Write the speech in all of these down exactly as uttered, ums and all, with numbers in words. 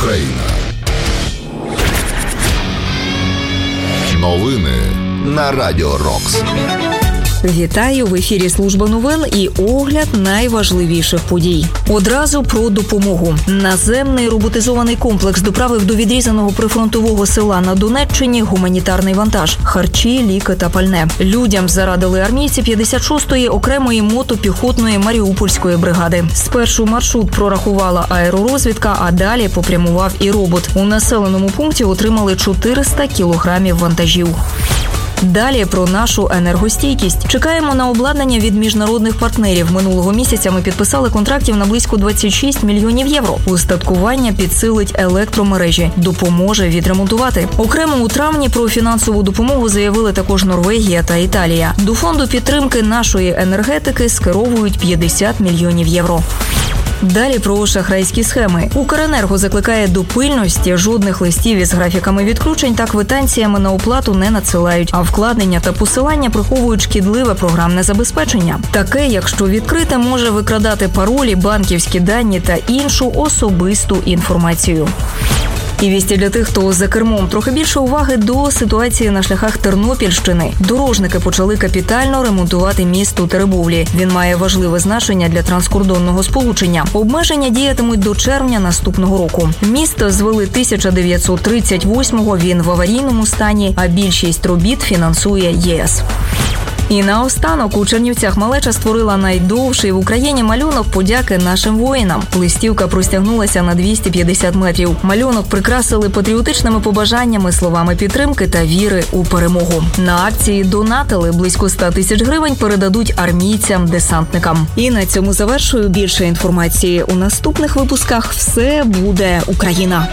Україна. Новини на Радіо Рокс. Вітаю! В ефірі служба новин і огляд найважливіших подій. Одразу про допомогу. Наземний роботизований комплекс доправив до відрізаного прифронтового села на Донеччині гуманітарний вантаж – харчі, ліки та пальне. Людям зарадили армійці п'ятдесят шостої окремої мотопіхотної Маріупольської бригади. Спершу маршрут прорахувала аеророзвідка, а далі попрямував і робот. У населеному пункті отримали чотириста кілограмів вантажів. Далі про нашу енергостійкість. Чекаємо на обладнання від міжнародних партнерів. Минулого місяця ми підписали контрактів на близько двадцять шість мільйонів євро. Устаткування підсилить електромережі, допоможе відремонтувати. Окремо у травні про фінансову допомогу заявили також Норвегія та Італія. До фонду підтримки нашої енергетики скеровують п'ятдесят мільйонів євро. Далі про шахрайські схеми. Укренерго закликає до пильності, жодних листів із графіками відключень та квитанціями на оплату не надсилають, а вкладення та посилання приховують шкідливе програмне забезпечення. Таке, якщо відкрите, може викрадати паролі, банківські дані та іншу особисту інформацію. І вісті для тих, хто за кермом. Трохи більше уваги до ситуації на шляхах Тернопільщини. Дорожники почали капітально ремонтувати міст у Теребовлі. Він має важливе значення для транскордонного сполучення. Обмеження діятимуть до червня наступного року. Міст звели тисяча дев'ятсот тридцять восьмого, він в аварійному стані, а більшість робіт фінансує ЄС. І наостанок у Чернівцях малеча створила найдовший в Україні малюнок подяки нашим воїнам. Листівка простягнулася на двісті п'ятдесят метрів. Малюнок прикрасили патріотичними побажаннями, словами підтримки та віри у перемогу. На акції донатили близько ста тисяч гривень, передадуть армійцям-десантникам. І на цьому завершую. Більше інформації у наступних випусках. Все буде Україна.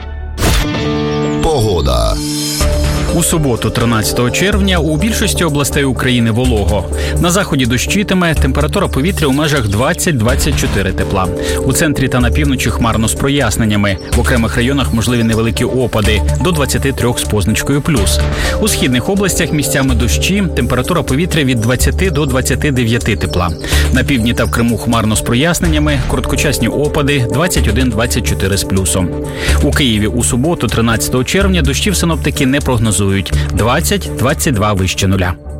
Погода. У суботу, тринадцятого червня, у більшості областей України волого. На заході дощитиме, температура повітря у межах двадцять - двадцять чотири тепла. У центрі та на півночі хмарно з проясненнями. В окремих районах можливі невеликі опади – до двадцяти трьох з позначкою плюс. У східних областях місцями дощі, температура повітря від двадцяти до двадцяти дев'яти тепла. На півдні та в Криму хмарно з проясненнями, короткочасні опади – двадцять один - двадцять чотири з плюсом. У Києві у суботу, тринадцятого червня, дощів синоптики не прогнозують. двадцять - двадцять два вище нуля.